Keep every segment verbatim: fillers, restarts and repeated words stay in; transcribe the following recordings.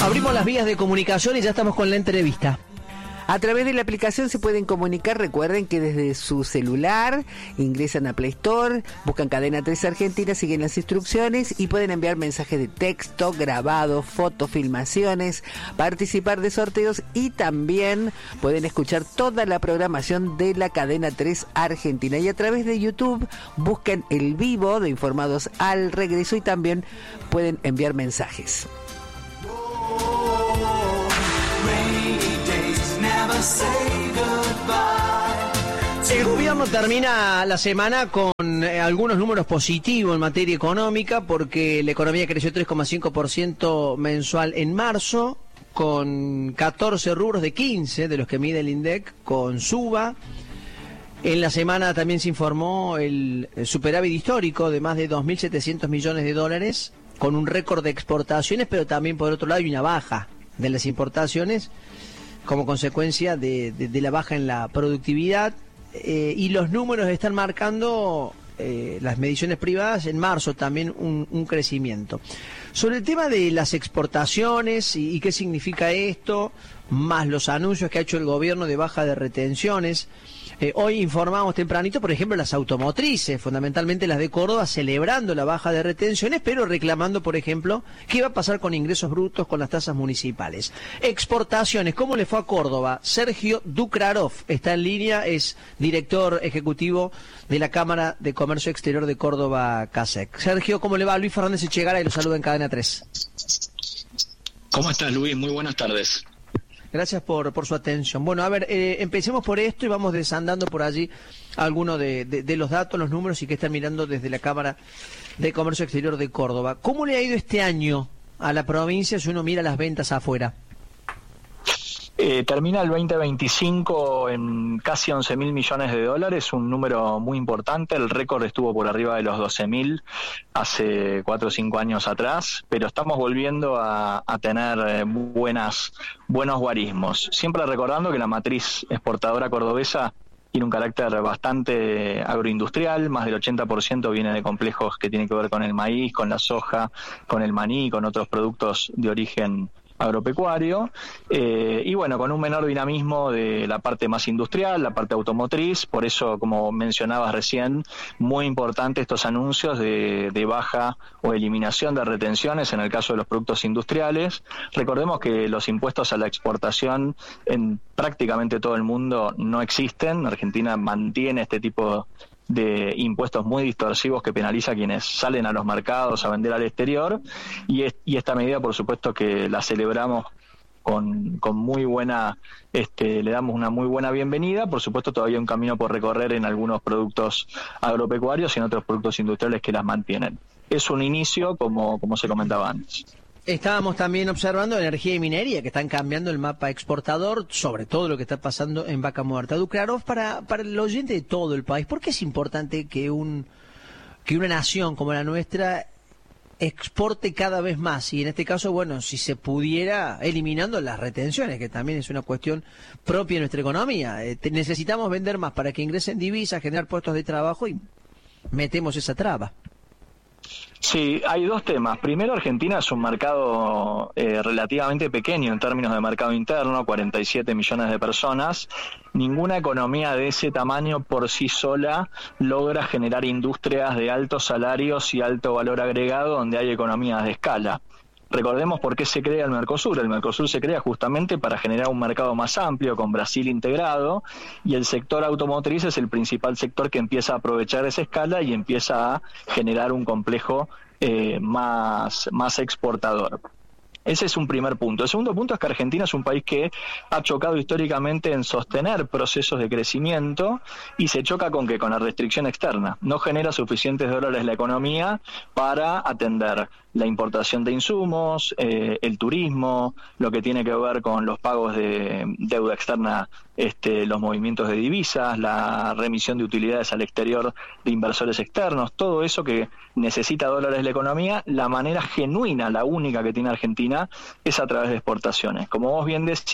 Abrimos las vías de comunicación y ya estamos con la entrevista. A través de la aplicación se pueden comunicar. Recuerden que desde su celular ingresan a Play Store, buscan Cadena tres Argentina, siguen las instrucciones y pueden enviar mensajes de texto, grabados, fotos, filmaciones, participar de sorteos y también pueden escuchar toda la programación de la Cadena tres Argentina. Y a través de YouTube busquen el vivo de Informados al Regreso y también pueden enviar mensajes. El gobierno termina la semana con eh, algunos números positivos en materia económica, porque la economía creció tres coma cinco por ciento mensual en marzo, con catorce rubros de quince de los que mide el INDEC con suba. En la semana también se informó el, el superávit histórico de más de dos mil setecientos millones de dólares, con un récord de exportaciones, pero también por otro lado hay una baja de las importaciones como consecuencia de, de, de la baja en la productividad, eh, y los números están marcando, eh, las mediciones privadas, en marzo también un, un crecimiento. Sobre el tema de las exportaciones y, y qué significa esto, más los anuncios que ha hecho el gobierno de baja de retenciones, eh, hoy informamos tempranito, por ejemplo, las automotrices, fundamentalmente las de Córdoba, celebrando la baja de retenciones, pero reclamando, por ejemplo, qué va a pasar con ingresos brutos, con las tasas municipales. Exportaciones, ¿cómo le fue a Córdoba? Sergio Dukrarov está en línea, es director ejecutivo de la Cámara de Comercio Exterior de Córdoba, CASEC. Sergio, ¿cómo le va? Luis Fernández Echegara y lo saluda en Cadena tres. ¿Cómo estás, Luis? Muy buenas tardes. Gracias por, por su atención. Bueno, a ver, eh, empecemos por esto y vamos desandando por allí algunos de, de, de los datos, los números y que están mirando desde la Cámara de Comercio Exterior de Córdoba. ¿Cómo le ha ido este año a la provincia si uno mira las ventas afuera? Eh, termina el veinte veinticinco en casi once mil millones de dólares, un número muy importante. El récord estuvo por arriba de los doce mil hace cuatro o cinco años atrás, pero estamos volviendo a, a tener eh, buenas, buenos guarismos. Siempre recordando que la matriz exportadora cordobesa tiene un carácter bastante agroindustrial, más del ochenta por ciento viene de complejos que tienen que ver con el maíz, con la soja, con el maní, con otros productos de origen agropecuario, eh, y bueno, con un menor dinamismo de la parte más industrial, la parte automotriz. Por eso, como mencionabas recién, muy importante estos anuncios de, de baja o eliminación de retenciones en el caso de los productos industriales. Recordemos que los impuestos a la exportación en prácticamente todo el mundo no existen. Argentina mantiene este tipo de impuestos muy distorsivos que penaliza a quienes salen a los mercados a vender al exterior, y, es, y esta medida, por supuesto, que la celebramos con, con muy buena, este, le damos una muy buena bienvenida. Por supuesto, todavía hay un camino por recorrer en algunos productos agropecuarios y en otros productos industriales que las mantienen. Es un inicio, como, como se comentaba antes. Estábamos también observando energía y minería, que están cambiando el mapa exportador, sobre todo lo que está pasando en Vaca Muerta. Dukrarov, para, para el oyente de todo el país, ¿por qué es importante que un que una nación como la nuestra exporte cada vez más? Y en este caso, bueno, si se pudiera, eliminando las retenciones, que también es una cuestión propia de nuestra economía. Eh, te, necesitamos vender más para que ingresen divisas, generar puestos de trabajo y metemos esa traba. Sí, hay dos temas. Primero, Argentina es un mercado eh, relativamente pequeño en términos de mercado interno, cuarenta y siete millones de personas. Ninguna economía de ese tamaño por sí sola logra generar industrias de altos salarios y alto valor agregado donde hay economías de escala. Recordemos por qué se crea el Mercosur. El Mercosur se crea justamente para generar un mercado más amplio, con Brasil integrado, y el sector automotriz es el principal sector que empieza a aprovechar esa escala y empieza a generar un complejo eh, más, más exportador. Ese es un primer punto. El segundo punto es que Argentina es un país que ha chocado históricamente en sostener procesos de crecimiento, y se choca con que con la restricción externa no genera suficientes dólares la economía para atender la importación de insumos, eh, el turismo, lo que tiene que ver con los pagos de deuda externa, este, los movimientos de divisas, la remisión de utilidades al exterior de inversores externos, todo eso que necesita dólares la economía. La manera genuina, la única que tiene Argentina, es a través de exportaciones. Como vos bien decís,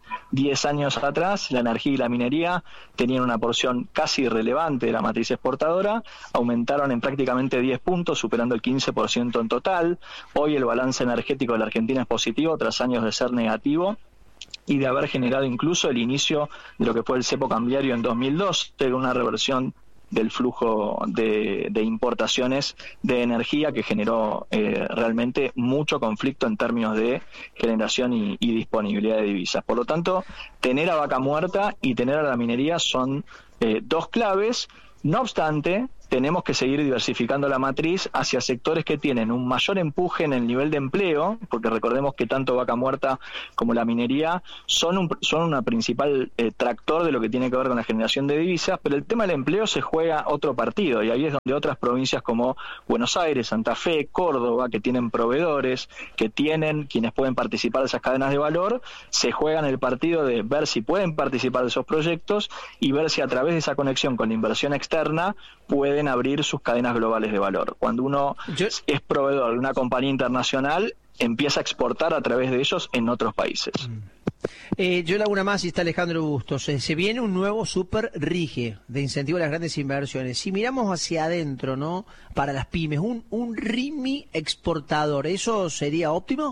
diez años atrás la energía y la minería tenían una porción casi irrelevante de la matriz exportadora, aumentaron en prácticamente diez puntos, superando el quince por ciento en total. Hoy el balance energético de la Argentina es positivo tras años de ser negativo y de haber generado incluso el inicio de lo que fue el cepo cambiario en dos mil dos, una reversión del flujo de, de importaciones de energía que generó eh, realmente mucho conflicto en términos de generación y, y disponibilidad de divisas. Por lo tanto, tener a Vaca Muerta y tener a la minería son eh, dos claves. No obstante, tenemos que seguir diversificando la matriz hacia sectores que tienen un mayor empuje en el nivel de empleo, porque recordemos que tanto Vaca Muerta como la minería son un son una principal eh, tractor de lo que tiene que ver con la generación de divisas, pero el tema del empleo se juega otro partido, y ahí es donde otras provincias como Buenos Aires, Santa Fe, Córdoba, que tienen proveedores, que tienen quienes pueden participar de esas cadenas de valor, se juegan el partido de ver si pueden participar de esos proyectos y ver si a través de esa conexión con la inversión externa pueden abrir sus cadenas globales de valor. Cuando uno Yo... es proveedor de una compañía internacional, empieza a exportar a través de ellos en otros países. Eh, yo le hago una más y está Alejandro Bustos. Eh, se viene un nuevo super RIGE de incentivo a las grandes inversiones. Si miramos hacia adentro, ¿no? Para las pymes, un, un RIMI exportador, ¿eso sería óptimo?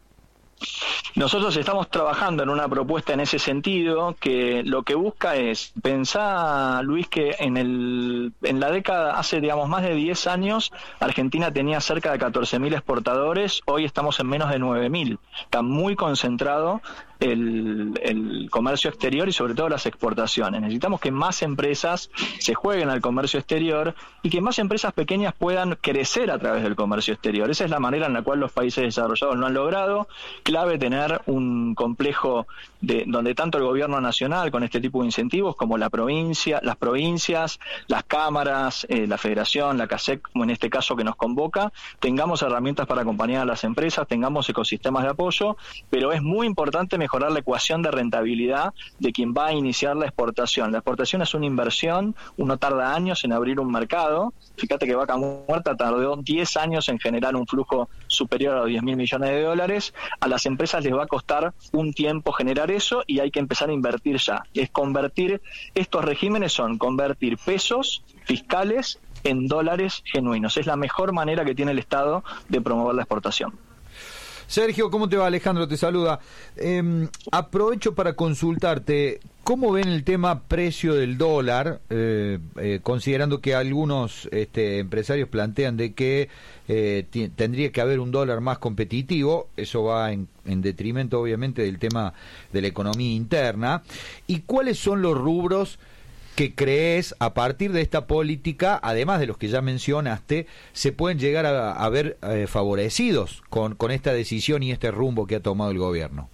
Nosotros estamos trabajando en una propuesta en ese sentido que lo que busca es, pensá, Luis, que en el en la década, hace digamos más de diez años, Argentina tenía cerca de catorce mil exportadores, hoy estamos en menos de nueve mil. Está muy concentrado el, el comercio exterior y sobre todo las exportaciones. Necesitamos que más empresas se jueguen al comercio exterior y que más empresas pequeñas puedan crecer a través del comercio exterior. Esa es la manera en la cual los países desarrollados lo han logrado. Clave tener un complejo de donde tanto el gobierno nacional con este tipo de incentivos como la provincia, las provincias, las cámaras, eh, la federación, la CASEC, como en este caso que nos convoca, tengamos herramientas para acompañar a las empresas, tengamos ecosistemas de apoyo, pero es muy importante mejorar la ecuación de rentabilidad de quien va a iniciar la exportación. La exportación es una inversión, uno tarda años en abrir un mercado. Fíjate que Vaca Muerta tardó diez años en generar un flujo superior a los diez mil millones de dólares. A las empresas les va a costar un tiempo generar eso y hay que empezar a invertir ya. Es convertir, estos regímenes son convertir pesos fiscales en dólares genuinos. Es la mejor manera que tiene el Estado de promover la exportación. Sergio, ¿cómo te va? Alejandro te saluda. Eh, aprovecho para consultarte, ¿cómo ven el tema precio del dólar? Eh, eh, considerando que algunos este, empresarios plantean de que eh, t- tendría que haber un dólar más competitivo, eso va en, en detrimento obviamente del tema de la economía interna. ¿Y cuáles son los rubros que crees a partir de esta política, además de los que ya mencionaste, se pueden llegar a, a ver eh, favorecidos con, con esta decisión y este rumbo que ha tomado el gobierno?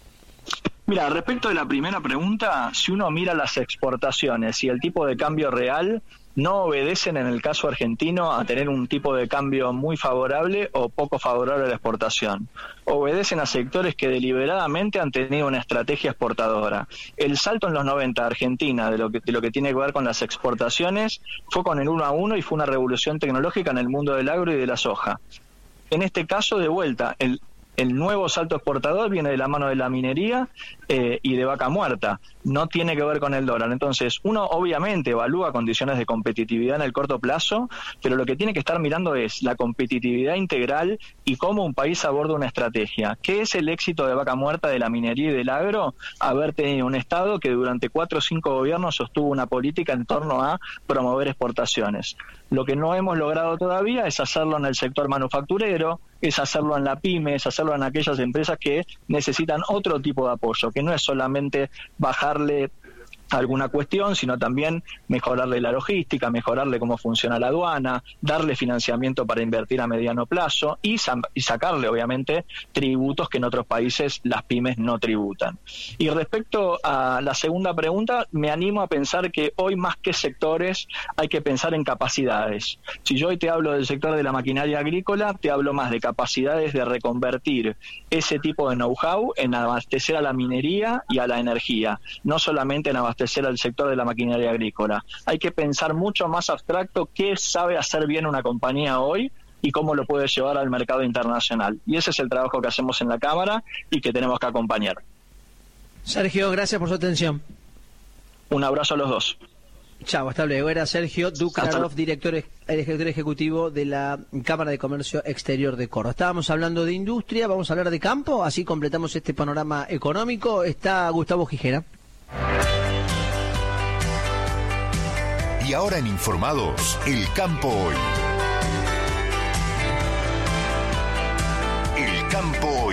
Mira, respecto de la primera pregunta, si uno mira las exportaciones y el tipo de cambio real, no obedecen en el caso argentino a tener un tipo de cambio muy favorable o poco favorable a la exportación. Obedecen a sectores que deliberadamente han tenido una estrategia exportadora. El salto en los noventa de Argentina de lo que, de lo que tiene que ver con las exportaciones fue con el uno a uno y fue una revolución tecnológica en el mundo del agro y de la soja. En este caso, de vuelta, el El nuevo salto exportador viene de la mano de la minería eh, y de Vaca Muerta. No tiene que ver con el dólar. Entonces, uno obviamente evalúa condiciones de competitividad en el corto plazo, pero lo que tiene que estar mirando es la competitividad integral y cómo un país aborda una estrategia. ¿Qué es el éxito de Vaca Muerta, de la minería y del agro? Haber tenido un Estado que durante cuatro o cinco gobiernos sostuvo una política en torno a promover exportaciones. Lo que no hemos logrado todavía es hacerlo en el sector manufacturero, es hacerlo en la pyme, es hacerlo en aquellas empresas que necesitan otro tipo de apoyo, que no es solamente bajarle alguna cuestión, sino también mejorarle la logística, mejorarle cómo funciona la aduana, darle financiamiento para invertir a mediano plazo y, sa- y sacarle, obviamente, tributos que en otros países las pymes no tributan. Y respecto a la segunda pregunta, me animo a pensar que hoy más que sectores hay que pensar en capacidades. Si yo hoy te hablo del sector de la maquinaria agrícola, te hablo más de capacidades de reconvertir ese tipo de know-how en abastecer a la minería y a la energía, no solamente en abastecer al sector de la maquinaria agrícola. Hay que pensar mucho más abstracto qué sabe hacer bien una compañía hoy y cómo lo puede llevar al mercado internacional. Y ese es el trabajo que hacemos en la Cámara y que tenemos que acompañar. Sergio, gracias por su atención. Un abrazo a los dos. Chao, hasta luego. Era Sergio Duklarov, director, el director ejecutivo de la Cámara de Comercio Exterior de Córdoba. Estábamos hablando de industria, vamos a hablar de campo, así completamos este panorama económico. Está Gustavo Gijena. Y ahora en Informados, el campo hoy. El campo hoy.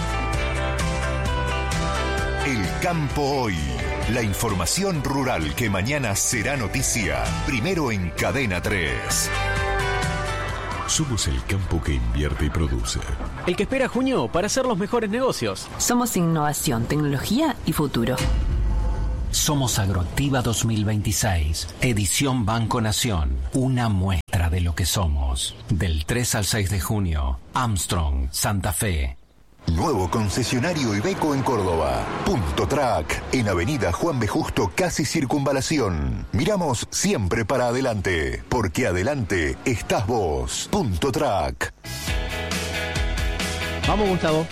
El campo hoy. La información rural que mañana será noticia. Primero en Cadena tres. Somos el campo que invierte y produce. El que espera junio para hacer los mejores negocios. Somos innovación, tecnología y futuro. Somos Agroactiva dos mil veintiséis, edición Banco Nación. Una muestra de lo que somos. Del tres al seis de junio, Armstrong, Santa Fe. Nuevo concesionario Iveco en Córdoba. Punto Track, en Avenida Juan B. Justo, casi Circunvalación. Miramos siempre para adelante, porque adelante estás vos. Punto Track. Vamos, Gustavo.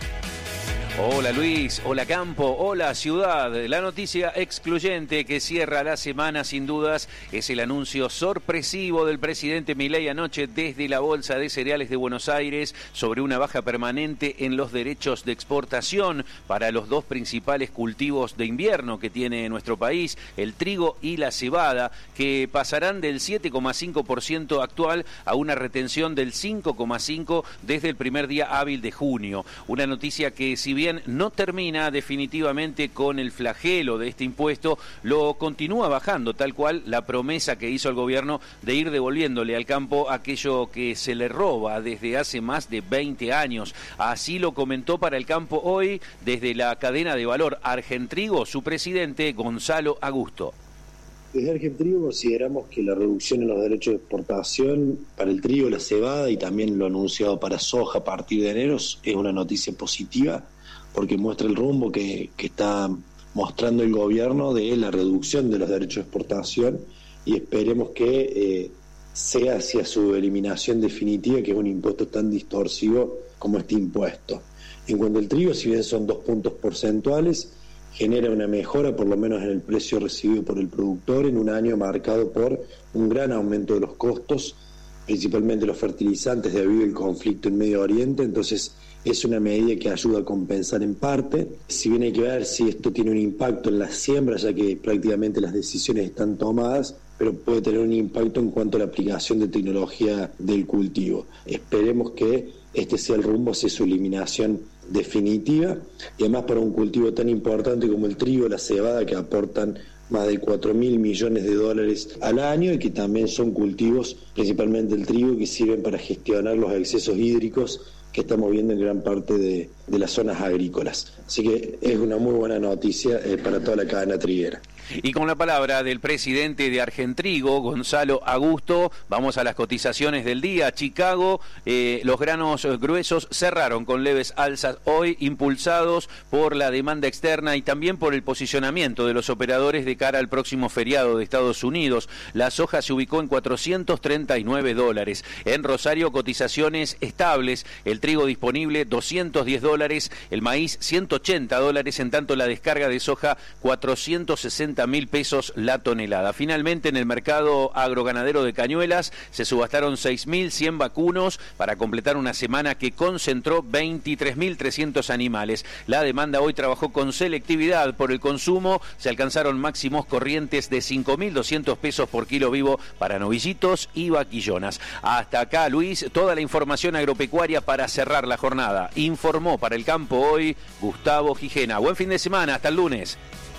Hola Luis, hola campo, hola ciudad. La noticia excluyente que cierra la semana sin dudas es el anuncio sorpresivo del presidente Milei anoche desde la Bolsa de Cereales de Buenos Aires sobre una baja permanente en los derechos de exportación para los dos principales cultivos de invierno que tiene nuestro país, el trigo y la cebada, que pasarán del siete coma cinco por ciento actual a una retención del cinco coma cinco por ciento desde el primer día hábil de junio. Una noticia que, si bien no termina definitivamente con el flagelo de este impuesto, lo continúa bajando, tal cual la promesa que hizo el gobierno de ir devolviéndole al campo aquello que se le roba desde hace más de veinte años. Así lo comentó para el campo hoy desde la cadena de valor Argentrigo su presidente Gonzalo Agusto. Desde Argentrigo consideramos que la reducción en los derechos de exportación para el trigo, la cebada y también lo anunciado para soja a partir de enero es una noticia positiva, porque muestra el rumbo que, que está mostrando el gobierno de la reducción de los derechos de exportación, y esperemos que eh, sea hacia su eliminación definitiva, que es un impuesto tan distorsivo como este impuesto. En cuanto al trigo, si bien son dos puntos porcentuales, genera una mejora por lo menos en el precio recibido por el productor en un año marcado por un gran aumento de los costos, principalmente los fertilizantes debido al conflicto en Medio Oriente. Entonces es una medida que ayuda a compensar en parte. Si bien hay que ver si esto tiene un impacto en las siembras, ya que prácticamente las decisiones están tomadas, pero puede tener un impacto en cuanto a la aplicación de tecnología del cultivo. Esperemos que este sea el rumbo hacia su eliminación definitiva, y además para un cultivo tan importante como el trigo, la cebada, que aportan más de cuatro mil millones de dólares al año, y que también son cultivos, principalmente el trigo, que sirven para gestionar los excesos hídricos que estamos viendo en gran parte de, de las zonas agrícolas. Así que es una muy buena noticia eh, para toda la cadena triguera. Y con la palabra del presidente de Argentrigo, Gonzalo Agusto, vamos a las cotizaciones del día. Chicago, eh, los granos gruesos cerraron con leves alzas hoy, impulsados por la demanda externa y también por el posicionamiento de los operadores de cara al próximo feriado de Estados Unidos. La soja se ubicó en cuatrocientos treinta y nueve dólares. En Rosario, cotizaciones estables. El trigo disponible, doscientos diez dólares. El maíz, ciento ochenta dólares. En tanto, la descarga de soja, cuatrocientos sesenta mil pesos la tonelada. Finalmente, en el mercado agroganadero de Cañuelas se subastaron seis mil cien vacunos para completar una semana que concentró veintitrés mil trescientos animales. La demanda hoy trabajó con selectividad por el consumo. Se alcanzaron máximos corrientes de cinco mil doscientos pesos por kilo vivo para novillitos y vaquillonas. Hasta acá, Luis, toda la información agropecuaria para cerrar la jornada. Informó para el campo hoy Gustavo Gijena. Buen fin de semana, hasta el lunes.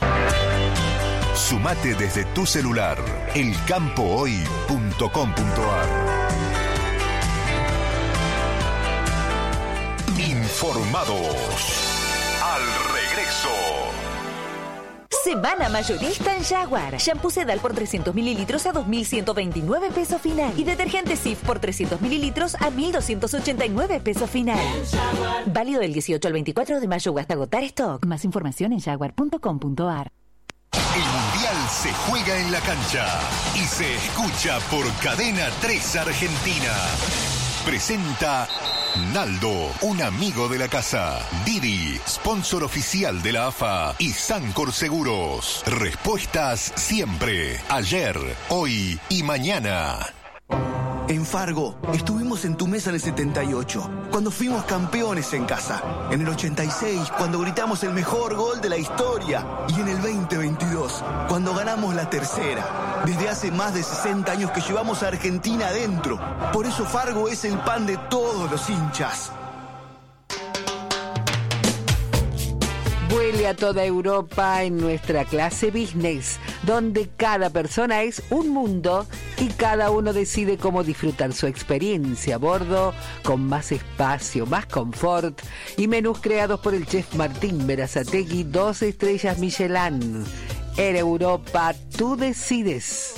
Sumate desde tu celular, el campo hoy punto com punto a r. Informados. Al regreso. Semana mayorista en Jaguar. Shampoo Sedal por trescientos mililitros a dos mil ciento veintinueve pesos final. Y detergente Cif por trescientos mililitros a mil doscientos ochenta y nueve pesos final. Válido del dieciocho al veinticuatro de mayo o hasta agotar stock. Más información en jaguar punto com punto a r. El Mundial se juega en la cancha y se escucha por Cadena tres Argentina. Presenta Naldo, un amigo de la casa. Didi, sponsor oficial de la A F A y Sancor Seguros. Respuestas siempre, ayer, hoy y mañana. En Fargo, estuvimos en tu mesa en el setenta y ocho, cuando fuimos campeones en casa. En el ochenta y seis, cuando gritamos el mejor gol de la historia. Y en el veinte veintidós, cuando ganamos la tercera. Desde hace más de sesenta años que llevamos a Argentina adentro. Por eso Fargo es el pan de todos los hinchas. Vuele a toda Europa en nuestra clase business, donde cada persona es un mundo y cada uno decide cómo disfrutar su experiencia a bordo, con más espacio, más confort y menús creados por el chef Martín Berazategui, dos estrellas Michelin. En Europa, tú decides.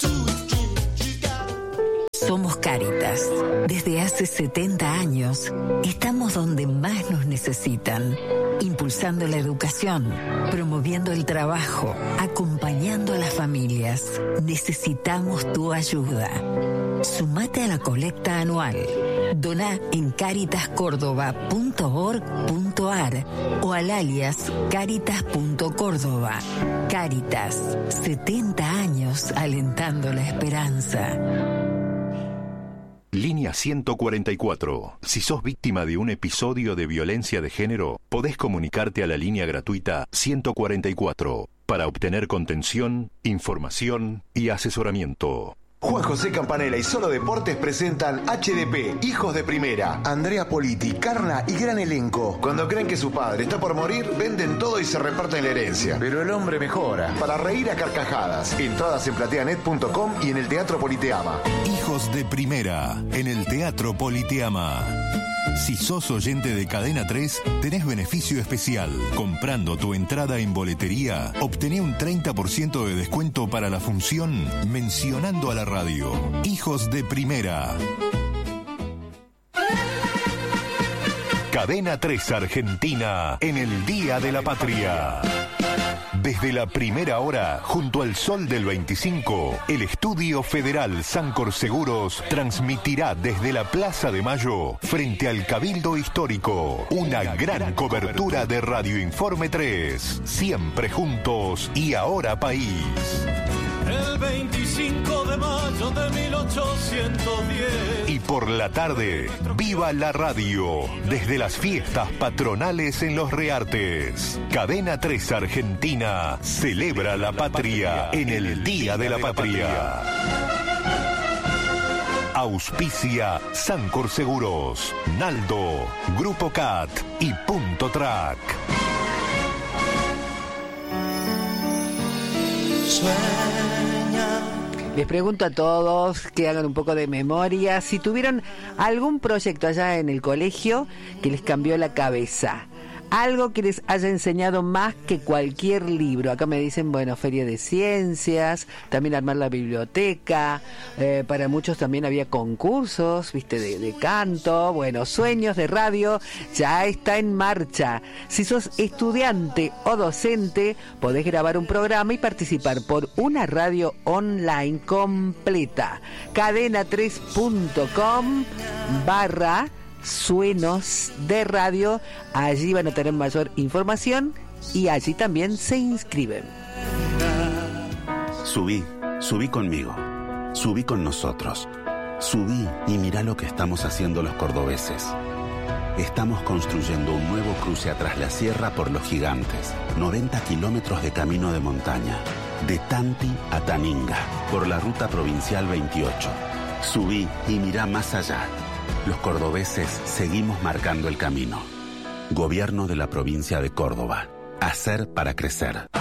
Somos Cáritas. Desde hace setenta años, estamos donde más nos necesitan, impulsando la educación, promoviendo el trabajo, acompañando a las familias. Necesitamos tu ayuda. Sumate a la colecta anual. Doná en caritas córdoba punto org punto ar o al alias caritas punto córdoba. Cáritas, setenta años alentando la esperanza. Línea ciento cuarenta y cuatro. Si sos víctima de un episodio de violencia de género, podés comunicarte a la línea gratuita ciento cuarenta y cuatro para obtener contención, información y asesoramiento. Juan José Campanella y Solo Deportes presentan H D P, Hijos de Primera. Andrea Politi, Carla y gran elenco. Cuando creen que su padre está por morir, venden todo y se reparten la herencia. Pero el hombre mejora. Para reír a carcajadas. Entradas en plateanet punto com y en el Teatro Politeama. Hijos de Primera, en el Teatro Politeama. Si sos oyente de Cadena tres, tenés beneficio especial. Comprando tu entrada en boletería, obtené un treinta por ciento de descuento para la función mencionando a la radio. Hijos de Primera. Cadena tres Argentina en el Día de la Patria. Desde la primera hora, junto al sol del veinticinco, el Estudio Federal Sancor Seguros transmitirá desde la Plaza de Mayo, frente al Cabildo Histórico, una gran cobertura de Radio Informe tres. Siempre juntos y ahora país. El veinticinco de mayo de mil ochocientos diez. Y por la tarde, viva la radio, desde las fiestas patronales en Los Reartes. Cadena tres Argentina celebra la patria en el Día de la Patria. Auspicia Sancor Seguros, Naldo, Grupo Cat y Punto Track. Les pregunto a todos que hagan un poco de memoria si tuvieron algún proyecto allá en el colegio que les cambió la cabeza. Algo que les haya enseñado más que cualquier libro. Acá me dicen, bueno, feria de ciencias, también armar la biblioteca. Eh, para muchos también había concursos, viste, de, de canto. Bueno, Sueños de Radio ya está en marcha. Si sos estudiante o docente, podés grabar un programa y participar por una radio online completa. cadena tres punto com barra Suenos de Radio. Allí van a tener mayor información y allí también se inscriben. Subí, subí conmigo, subí con nosotros, subí y mirá lo que estamos haciendo los cordobeses. Estamos construyendo un nuevo cruce atrás la sierra por Los Gigantes, noventa kilómetros de camino de montaña, de Tanti a Taninga, por la ruta provincial veintiocho. Subí y mirá más allá. Los cordobeses seguimos marcando el camino. Gobierno de la provincia de Córdoba. Hacer para crecer.